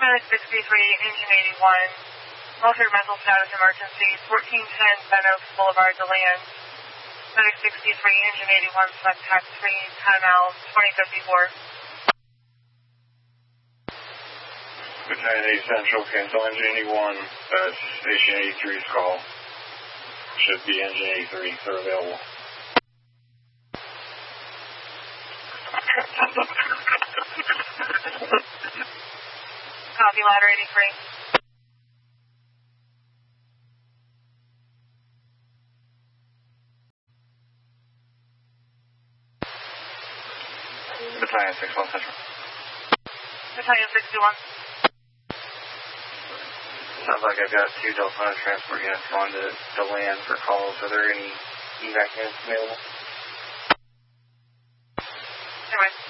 Medic 63, Engine 81. Military mental status emergency. 1410 Ben Oaks Boulevard to land. Medic 63, Engine 81, select taxi, timeout 2054. Battalion 8 Central, cancel Engine 81. That's Station 83's call. Should be Engine 83 if they're available. Copy, ladder 83. Battalion 61 Central. Battalion 61. Sounds like I've got 2 Delta transport units going to land for calls. Are there any evac units available? Anyway.